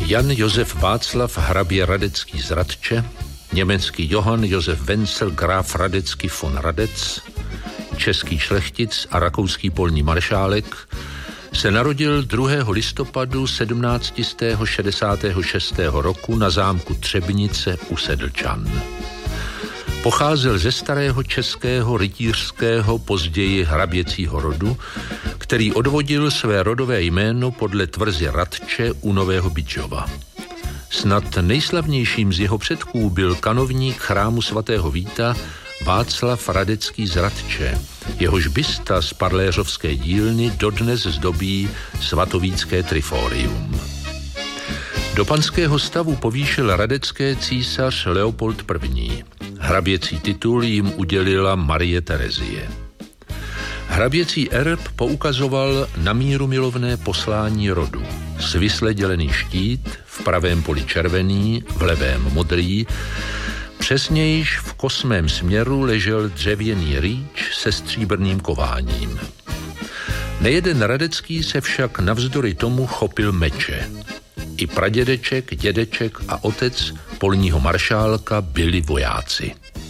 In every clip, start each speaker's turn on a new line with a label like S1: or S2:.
S1: Jan Josef Václav hrabě Radecký z Radče, německý Johann Josef Wenzel Graf Radecký von Radec, český šlechtic a rakouský polní maršálek, se narodil 2. listopadu 1766. roku na zámku Třebnice u Sedlčan. Pocházel ze starého českého rytířského, později hraběcího rodu, který odvodil své rodové jméno podle tvrze Radče u Nového Bydžova. Snad nejslavnějším z jeho předků byl kanovník chrámu svatého Víta Václav Radecký z Radče. Jehož bysta z parléřovské dílny dodnes zdobí svatovícké trifórium. Do panského stavu povýšil radecké císař Leopold I. Hraběcí titul jim udělila Marie Terezie. Hraběcí erb poukazoval na mírumilovné poslání rodu. Svisle dělený štít, v pravém poli červený, v levém modrý, přesnějiž v kosmém směru ležel dřevěný rýč se stříbrným kováním. Nejeden Radecký se však navzdory tomu chopil meče. I pradědeček, dědeček a otec polního maršálka byli vojáci.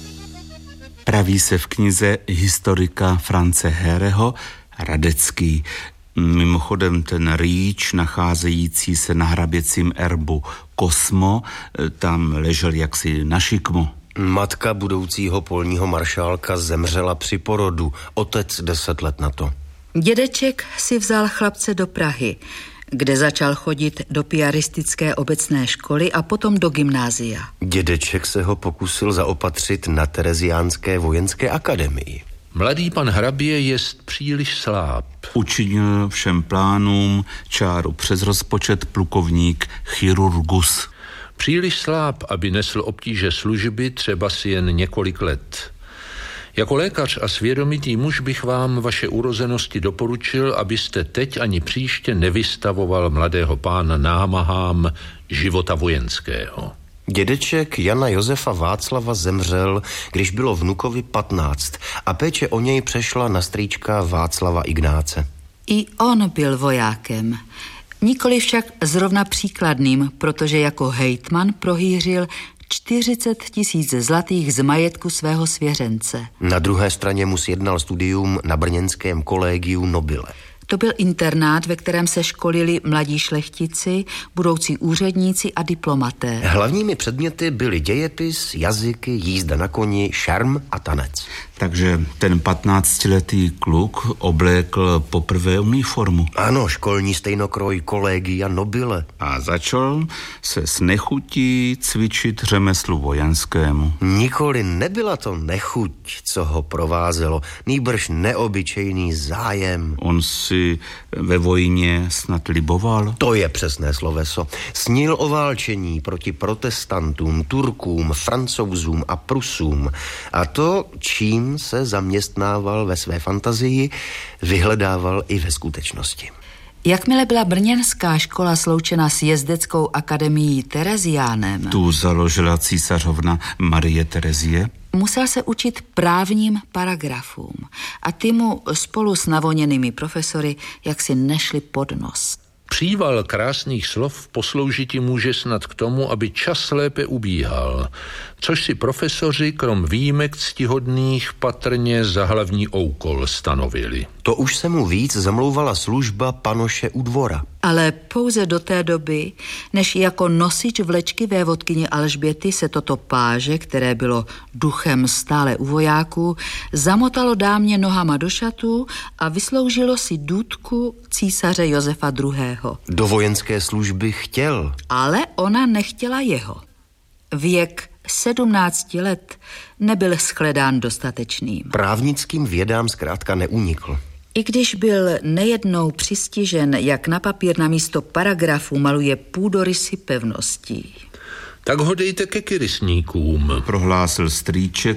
S2: Praví se v knize historika France Héreho Radecký. Mimochodem ten rýč nacházející se na hraběcím erbu Kosmo, tam ležel jaksi na šikmo.
S3: Matka budoucího polního maršálka zemřela při porodu, otec 10 let na to.
S4: Dědeček si vzal chlapce do Prahy, kde začal chodit do piaristické obecné školy a potom do gymnázia.
S3: Dědeček se ho pokusil zaopatřit na Tereziánské vojenské akademii.
S1: Mladý pan hrabě jest příliš sláb.
S2: Učinil všem plánům čáru přes rozpočet plukovník chirurgus.
S1: Příliš sláb, aby nesl obtíže služby třeba si jen několik let. Jako lékař a svědomitý muž bych vám vaše urozenosti doporučil, abyste teď ani příště nevystavoval mladého pána námahám života vojenského.
S3: Dědeček Jana Josefa Václava zemřel, když bylo vnukovi 15 a péče o něj přešla na strýčka Václava Ignáce.
S4: I on byl vojákem. Nikoli však zrovna příkladným, protože jako hejtman prohýřil 40 000 zlatých z majetku svého svěřence.
S3: Na druhé straně mu sjednal studium na brněnském kolegiu Nobile.
S4: To byl internát, ve kterém se školili mladí šlechtici, budoucí úředníci a diplomaté.
S3: Hlavními předměty byly dějepis, jazyky, jízda na koni, šarm a tanec.
S2: Takže ten 15letý kluk oblékl poprvé uniformu.
S3: Ano, školní stejnokroj kolegia Nobile.
S2: A začal se s nechutí cvičit řemeslu vojenskému.
S3: Nikoli nebyla to nechuť, co ho provázelo, nýbrž neobyčejný zájem.
S2: On si ve vojně snad liboval?
S3: To je přesné sloveso. Snil o válčení proti protestantům, Turkům, Francouzům a Prusům. A to, čím se zaměstnával ve své fantazii, vyhledával i ve skutečnosti.
S4: Jakmile byla brněnská škola sloučena s jezdeckou akademií Tereziánem,
S2: tu založila císařovna Marie Terezie,
S4: musel se učit právním paragrafům a ty mu spolu s navoněnými profesory jaksi nešli pod nos.
S1: Příval krásných slov posloužiti může snad k tomu, aby čas lépe ubíhal, což si profesoři krom výjimek ctihodných patrně za hlavní úkol stanovili.
S3: To už se mu víc zamlouvala služba panoše u dvora.
S4: Ale pouze do té doby, než jako nosič vlečky vévodkyně Alžběty se toto páže, které bylo duchem stále u vojáků, zamotalo dámě nohama do šatů a vysloužilo si důtku císaře Josefa II.
S3: Do vojenské služby chtěl.
S4: Ale ona nechtěla jeho. Věk 17 let nebyl shledán dostatečným.
S3: Právnickým vědám zkrátka neunikl.
S4: I když byl nejednou přistižen, jak na papír namísto paragrafu maluje půdorysy pevností.
S1: Tak ho dejte ke kyrysníkům,
S2: prohlásil strýček